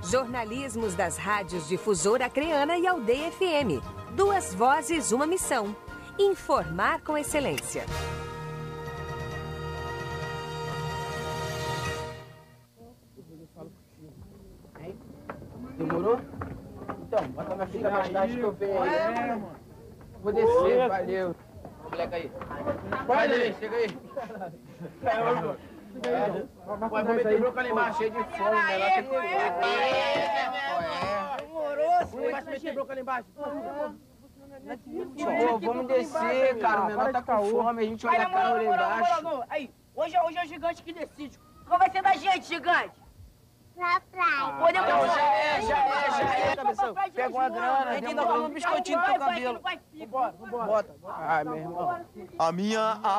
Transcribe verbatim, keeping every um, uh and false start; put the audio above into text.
Jornalismos das rádios Difusora Acreana e Aldeia F M. Duas vozes, uma missão. Informar com excelência. Demorou? Então, bota minha filha mais tarde que eu venho aí. É, mano. Vou descer, valeu. Moleque aí. Vai, Lê, chega aí. Vai, vou meter bronca ali embaixo, cheio de fome, né? Lá tem que demorou, senhor. Vai meter bronca ali embaixo. Pô, vamos descer, cara. O menor tá com fome, a gente olha a cara ali embaixo. Aí, hoje é o gigante que decide. Qual vai ser da gente, gigante? Pra praia. Podemos Não, já é, já é, já é, cabeção. Pega uma grana, ainda dá um biscoitinho no teu cabelo. Vambora, vambora. Bota. Ai, meu irmão. A minha